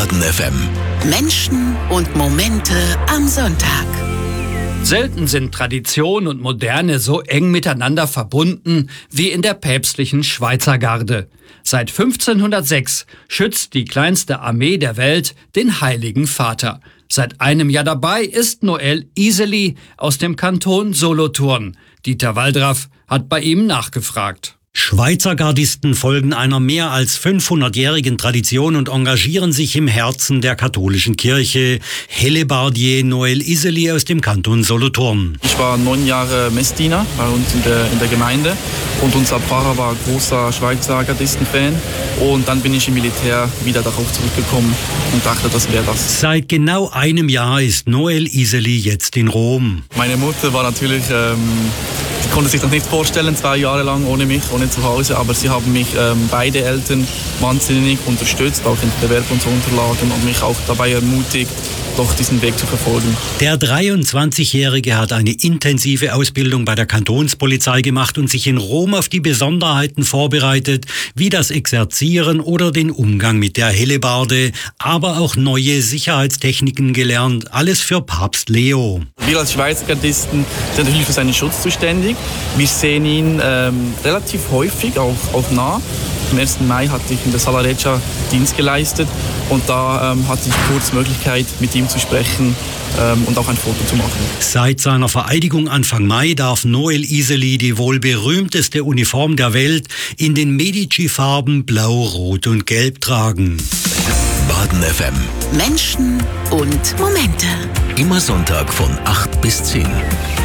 Baden FM. Menschen und Momente am Sonntag. Selten sind Tradition und Moderne so eng miteinander verbunden wie in der päpstlichen Schweizergarde. Seit 1506 schützt die kleinste Armee der Welt den Heiligen Vater. Seit einem Jahr dabei ist Noel Iseli aus dem Kanton Solothurn. Dieter Waldraff hat bei ihm nachgefragt. Schweizergardisten folgen einer mehr als 500-jährigen Tradition und engagieren sich im Herzen der katholischen Kirche. Hellebardier Noel Iseli aus dem Kanton Solothurn. Ich war 9 Jahre Messdiener bei uns in der Gemeinde und unser Pfarrer war großer Schweizer Gardisten-Fan. Und dann bin ich im Militär wieder darauf zurückgekommen und dachte, das wäre das. Seit genau einem Jahr ist Noel Iseli jetzt in Rom. Meine Mutter war natürlich... Sie konnte sich das nicht vorstellen, 2 Jahre lang ohne mich, ohne zu Hause, aber sie haben mich beide Eltern wahnsinnig unterstützt, auch in Bewerbungsunterlagen und mich auch dabei ermutigt, doch diesen Weg zu verfolgen. Der 23-Jährige hat eine intensive Ausbildung bei der Kantonspolizei gemacht und sich in Rom auf die Besonderheiten vorbereitet, wie das Exerzieren oder den Umgang mit der Hellebarde, aber auch neue Sicherheitstechniken gelernt, alles für Papst Leo. Wir als Schweizer Gardisten sind natürlich für seinen Schutz zuständig. Wir sehen ihn relativ häufig, auch nah. Am 1. Mai hatte ich in der Sala Reggia Dienst geleistet und da hatte ich kurz Möglichkeit, mit ihm zu sprechen und auch ein Foto zu machen. Seit seiner Vereidigung Anfang Mai darf Noel Iseli die wohl berühmteste Uniform der Welt in den Medici-Farben Blau, Rot und Gelb tragen. Baden FM. Menschen und Momente. Immer Sonntag von 8 bis 10.